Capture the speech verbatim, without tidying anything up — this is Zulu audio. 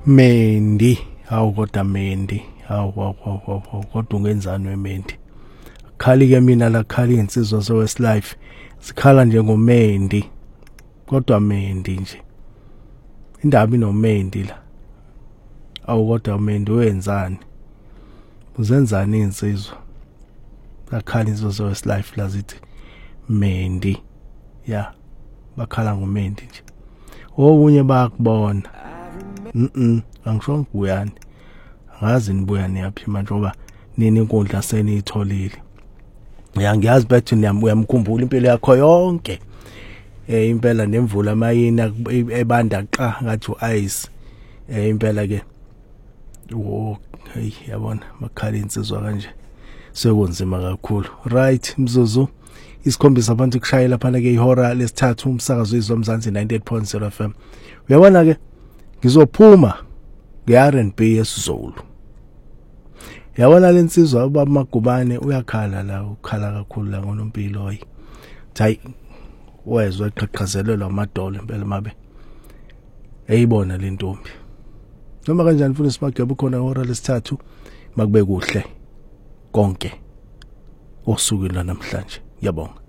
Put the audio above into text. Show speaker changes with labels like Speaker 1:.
Speaker 1: Mendi, hawu kodwa Mendi, hawu hawu kodwa ungenzani weMendi? Khali ke mina la khali insizwa so Westlife. Sikhala nje ngoMendi. Kodwa Mendi nje. Indaba inoMendi la. Awu kodwa Mendi wenzani? Uzenzani insizwa? Bakhala insizwa so Westlife la zithi Mendi. Ya. Bakhala ngoMendi nje. Okunye bayakubona. Mhm, angisho ngibuyani. Angazi nibuyani yaphi manje ngoba nini inkundla seniyitholile. Ya ngiyazi bethu niyamkhumbula impilo yakho yonke. Eh impela nemvula mayina ebanda qa ngathi uice. Eh impela ke. Oh, hey yabona makhala insizwa kanje. Sekunzima kakhulu. Right Mzuzu. Isikhombisa abantu kushayela phana ke ihora lesithathu umsakazo izwa Mzansi ninety-eight point zero F M. Uyabona ke ngizophuma nge-R and B yesiZulu. Yabona lensizwa ubaba Magubane uyakhala la ukhala kakhulu la ngoNompilo hoyi. Hayi wezwe eqhaqhazelelwa amadolo impela mabe. Eyibona le ntombi. Noma kanjani mfuna simagebe khona ihora lesithathu makube kuhle konke osukwini namhlanje. Yabonga.